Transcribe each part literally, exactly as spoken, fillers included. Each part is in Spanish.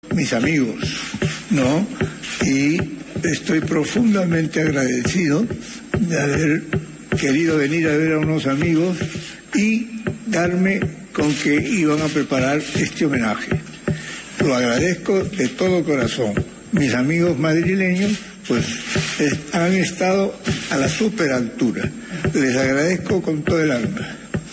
mis amigos, ¿no? Y estoy profundamente agradecido de haber querido venir a ver a unos amigos y darme con que iban a preparar este homenaje. Lo agradezco de todo corazón. Mis amigos madrileños pues han estado a la super altura. Les agradezco con todo el alma.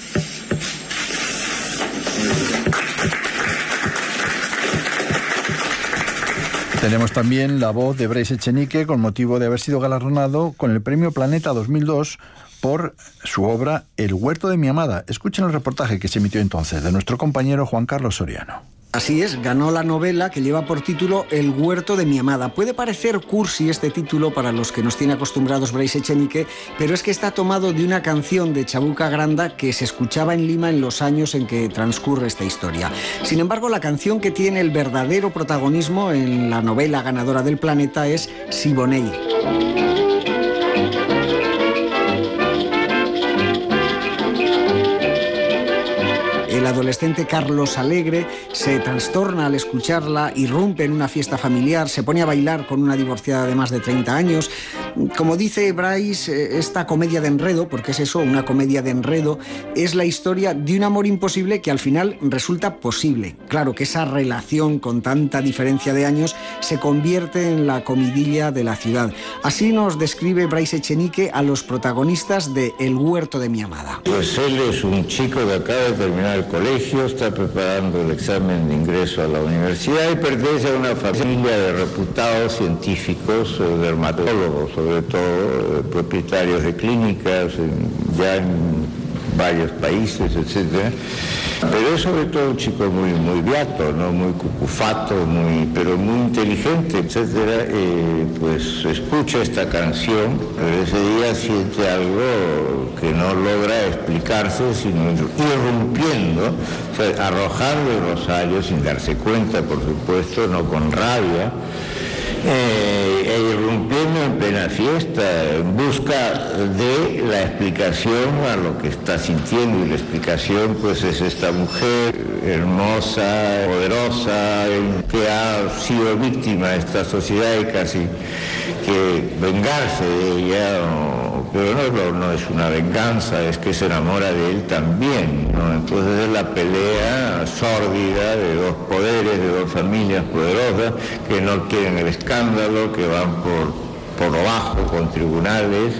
Tenemos también la voz de Brais Echenique con motivo de haber sido galardonado con el Premio Planeta dos mil dos por su obra El huerto de mi amada. Escuchen el reportaje que se emitió entonces de nuestro compañero Juan Carlos Soriano. Así es, ganó la novela que lleva por título El huerto de mi amada. Puede parecer cursi este título para los que nos tiene acostumbrados Brais Echenique, pero es que está tomado de una canción de Chabuca Granda que se escuchaba en Lima en los años en que transcurre esta historia. Sin embargo, la canción que tiene el verdadero protagonismo en la novela ganadora del Planeta es Siboney. El adolescente Carlos Alegre se trastorna al escucharla, irrumpe en una fiesta familiar, se pone a bailar con una divorciada de más de treinta años. Como dice Brais, esta comedia de enredo, porque es eso, una comedia de enredo, es la historia de un amor imposible que al final resulta posible. Claro que esa relación con tanta diferencia de años se convierte en la comidilla de la ciudad. Así nos describe Brais Echenique a los protagonistas de El huerto de mi amada. Pues él es un chico que acaba de terminar el colegio, está preparando el examen de ingreso a la universidad y pertenece a una familia de reputados científicos, dermatólogos sobre todo, propietarios de clínicas ya en varios países, etcétera. Pero es sobre todo un chico muy, muy beato, ¿no? Muy cucufato, muy, pero muy inteligente, etcétera. Eh, pues escucha esta canción, pero ese día siente algo que no logra explicarse, sino irrumpiendo, o sea, arrojando el rosario sin darse cuenta, por supuesto, no con rabia, eh, e irrumpiendo en plena fiesta en busca de la explicación a lo que está sintiendo, y la explicación pues es esta mujer hermosa, poderosa, que ha sido víctima de esta sociedad y casi que vengarse de ella, o, pero no, no es una venganza, es que se enamora de él también, ¿no? Entonces es la pelea sórdida de dos poderes, de dos familias poderosas que no quieren el escándalo, que van por, por lo bajo con tribunales,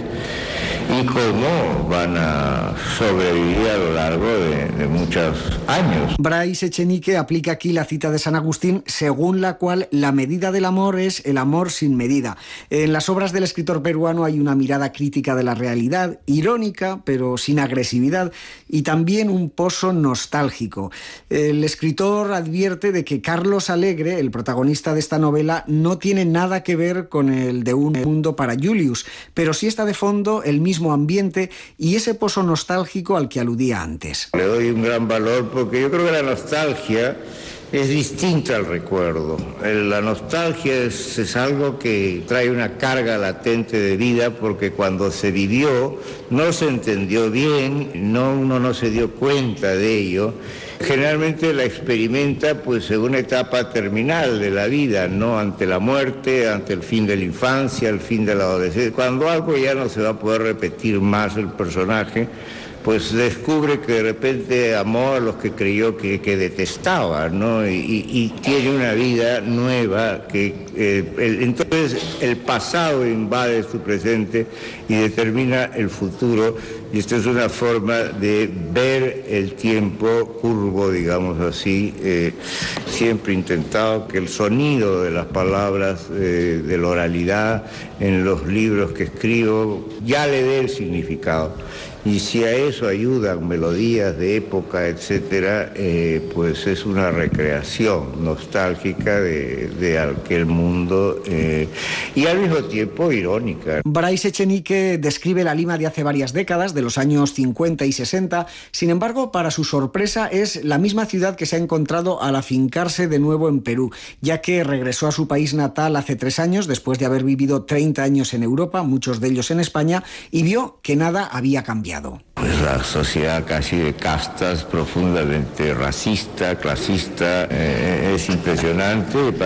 y cómo van a sobrevivir a lo largo de, de muchos años. Brais Echenique aplica aquí la cita de San Agustín, según la cual la medida del amor es el amor sin medida. En las obras del escritor peruano hay una mirada crítica de la realidad, irónica, pero sin agresividad, y también un pozo nostálgico. El escritor advierte de que Carlos Alegre, el protagonista de esta novela, no tiene nada que ver con el de Un mundo para Julius, pero sí está de fondo el mismo ambiente y ese pozo nostálgico al que aludía antes. Le doy un gran valor porque yo creo que la nostalgia es distinta al recuerdo. La nostalgia es, es algo que trae una carga latente de vida porque cuando se vivió no se entendió bien, no, uno no se dio cuenta de ello. Generalmente la experimenta pues en una etapa terminal de la vida, ¿no? Ante la muerte, ante el fin de la infancia, el fin de la adolescencia. Cuando algo ya no se va a poder repetir más el personaje, pues descubre que de repente amó a los que creyó que, que detestaba, ¿no? Y, y, y tiene una vida nueva que eh, el, entonces el pasado invade su presente y determina el futuro, y esta es una forma de ver el tiempo curvo, digamos así. Eh, siempre he intentado que el sonido de las palabras, eh, de la oralidad en los libros que escribo ya le dé el significado. Y si a eso ayudan melodías de época, etcétera, eh, pues es una recreación nostálgica de, de aquel mundo eh, y al mismo tiempo irónica. Brais Echenique describe la Lima de hace varias décadas, de los años cincuenta y sesenta. Sin embargo, para su sorpresa, es la misma ciudad que se ha encontrado al afincarse de nuevo en Perú, ya que regresó a su país natal hace tres años, después de haber vivido treinta años en Europa, muchos de ellos en España, y vio que nada había cambiado. Pues la sociedad casi de castas, profundamente racista, clasista, eh, es impresionante.